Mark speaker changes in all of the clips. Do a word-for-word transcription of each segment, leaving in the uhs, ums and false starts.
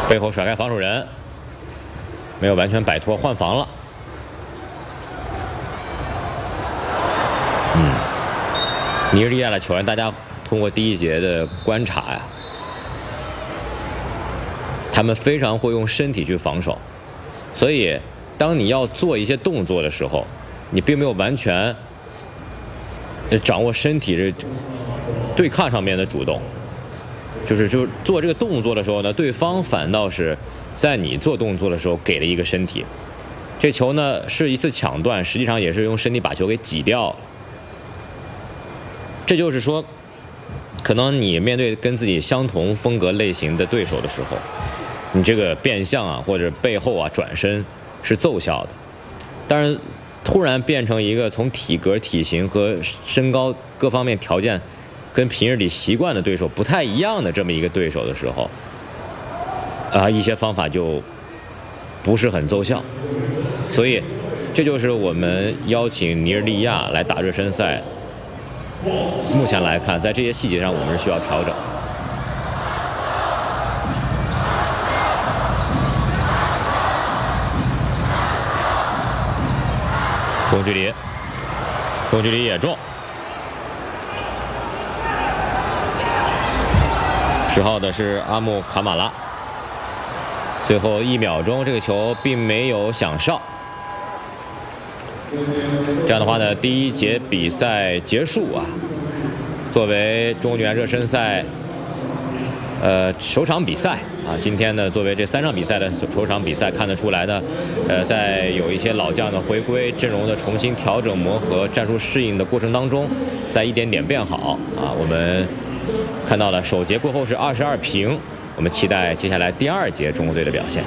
Speaker 1: 背后甩开防守人，没有完全摆脱，换防了。嗯，尼日利亚的球员，大家通过第一节的观察呀，他们非常会用身体去防守，所以当你要做一些动作的时候，你并没有完全掌握身体这对抗上面的主动。就是就做这个动作的时候呢，对方反倒是在你做动作的时候给了一个身体，这球呢是一次抢断，实际上也是用身体把球给挤掉了。这就是说，可能你面对跟自己相同风格类型的对手的时候，你这个变向啊或者背后啊转身是奏效的，但是突然变成一个从体格、体型和身高各方面条件跟平日里习惯的对手不太一样的这么一个对手的时候，啊，一些方法就不是很奏效。所以，这就是我们邀请尼日利亚来打热身赛。目前来看，在这些细节上，我们是需要调整。中距离，中距离也中。十号的是阿木卡马拉，最后一秒钟，这个球并没有响哨。这样的话呢，第一节比赛结束啊。作为中原热身赛，呃，首场比赛啊，今天呢，作为这三场比赛的首场比赛，看得出来呢，呃，在有一些老将的回归、阵容的重新调整、磨合、战术适应的过程当中，在一点点变好啊，我们。看到了首节过后是二十二平，我们期待接下来第二节中国队的表现。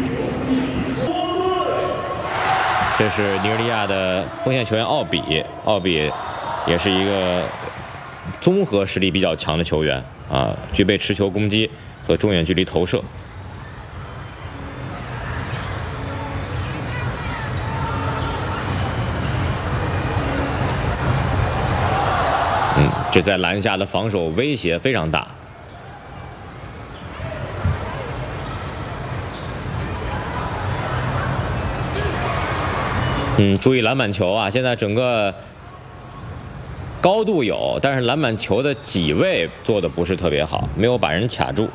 Speaker 1: 这是尼日利亚的锋线球员奥比，奥比也是一个综合实力比较强的球员啊，具备持球攻击和中远距离投射。嗯，这在篮下的防守威胁非常大。嗯，注意篮板球啊！现在整个高度有，但是篮板球的几位做的不是特别好，没有把人卡住。